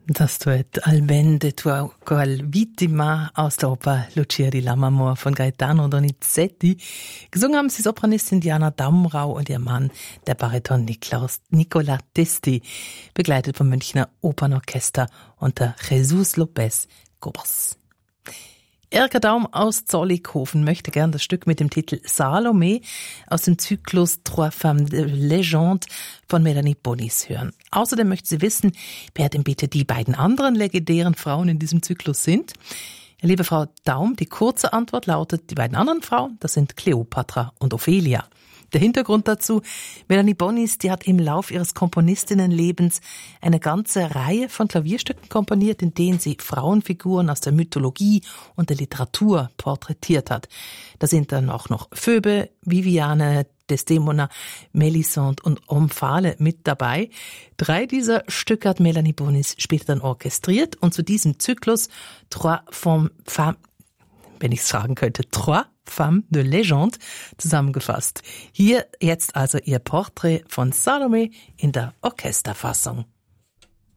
Das Duett Al ben de tua qual vittima aus der Oper Lucia di Lammermoor von Gaetano Donizetti. Gesungen haben sie Sopranistin Diana Damrau und ihr Mann, der Bariton Nicola Testi, begleitet vom Münchner Opernorchester unter Jesus Lopez Gobers. Erika Daum aus Zollikofen möchte gern das Stück mit dem Titel Salome aus dem Zyklus Trois Femmes de Légende von Melanie Bonis hören. Außerdem möchte sie wissen, wer denn bitte die beiden anderen legendären Frauen in diesem Zyklus sind. Liebe Frau Daum, die kurze Antwort lautet, die beiden anderen Frauen, das sind Kleopatra und Ophelia. Der Hintergrund dazu, Melanie Bonis, die hat im Lauf ihres Komponistinnenlebens eine ganze Reihe von Klavierstücken komponiert, in denen sie Frauenfiguren aus der Mythologie und der Literatur porträtiert hat. Da sind dann auch noch Phoebe, Viviane, Desdemona, Melisande und Omphale mit dabei. 3 dieser Stücke hat Melanie Bonis später dann orchestriert und zu diesem Zyklus Trois Femmes, wenn ich es sagen könnte, Trois Femmes de Légende zusammengefasst. Hier jetzt also ihr Porträt von Salome in der Orchesterfassung.